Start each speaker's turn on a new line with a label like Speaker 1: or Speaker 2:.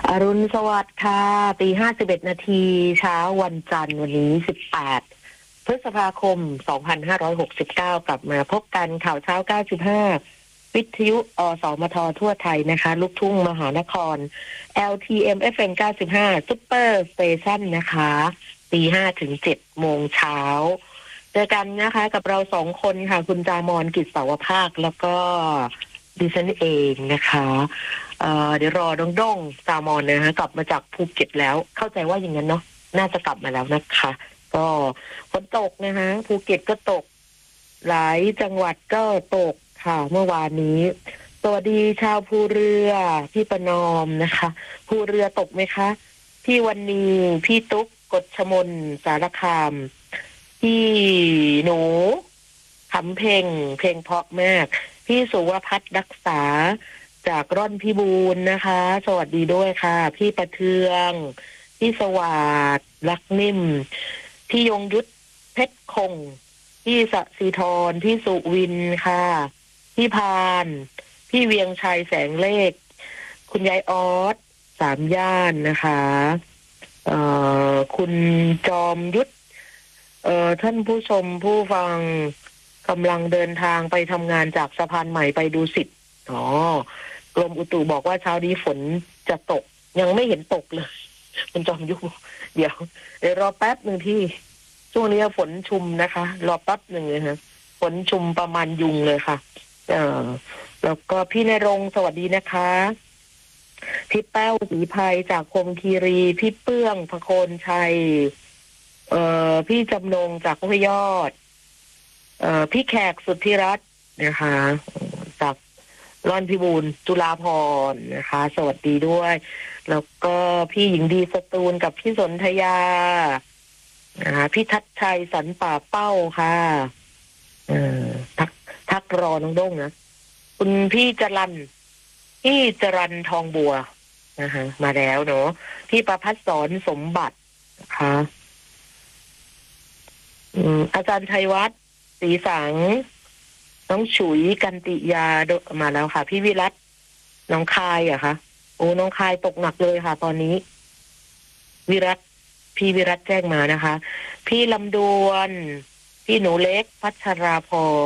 Speaker 1: อรุณสวัสดิ์ค่ะตี 5:11 นาทีเช้าวันจันทร์วันนี้18พฤษภาคม2569กลับมาพบกันข่าวเช้า9.5วิทยุอสมททั่วไทยนะคะลูกทุ่งมหานคร LTM FM 95ซุปเปอร์สเตชันนะคะตี 5 ถึง 7 โมงเช้าเจอกันนะคะกับเราสองคนค่ะคุณจามรกิจเสาวภาคแล้วก็ดิฉันเองนะคะเดี๋ยวรอด้งซามอนนะฮะกลับมาจากภูเก็ตแล้วเข้าใจว่าอย่างนั้นเนาะน่าจะกลับมาแล้วนะคะก็ฝนตกนะฮะภูเก็ตก็ตกหลายจังหวัดก็ตกค่ะเมื่อวานนี้สวัสดีชาวภูเรือพี่ประนอมนะคะภูเรือตกไหมคะพี่วันนีพี่ตุ๊กกฎชมนสารคามพี่หนูขำเพลงเพราะมากพี่สุวพัฒน์รักษาจากร่อนพิบูลนะคะสวัสดีด้วยค่ะพี่ประเทืองพี่สวัสดิ์รักนิ่มพี่ยงยุทธเพชรคงพี่สศิธรพี่สุวินค่ะพี่พานพี่เวียงชัยแสงเลขคุณยายออสสามย่านนะคะคุณจอมยุทธท่านผู้ชมผู้ฟังกำลังเดินทางไปทำงานจากสะพานใหม่ไปดูสิทธิ์กรมอุตุบอกว่าเช้านี้ฝนจะตกยังไม่เห็นตกเลยคุณจอมยุทธเดี๋ยวรอแป๊บหนึ่งที่ช่วงนี้ฝนชุมนะคะรอแป๊บหนึ่งเลยค่ะฝนชุมประมาณยุงเลยค่ะแล้วก็พี่ณรงค์สวัสดีนะคะพี่แป้วศรีภัยจากคมคีรีพี่เปื้องพโคนชัยพี่จำนงจากห้วยยอดพี่แขกสุทธิรัตน์นะคะจากร่อนพิบูลจุฬาภรณ์นะคะสวัสดีด้วยแล้วก็พี่หญิงดีสตูลกับพี่สนธยาพี่ทัศชัยสันป่าเป้าค่ะทักรอน้องด้งนะคุณพี่จรันทองบัวนะคะมาแล้วเนาะพี่ประภัสสรสมบัตินะคะอาจารย์ชัยวัฒน์ศรีสังน้องฉุยกันติยามาแล้วค่ะพี่วิรัตน้องคายอะคะโอ้น้องคายตกหนักเลยค่ะตอนนี้พี่วิรัตแจ้งมานะคะพี่ลำดวนพี่หนูเล็กพัชราพร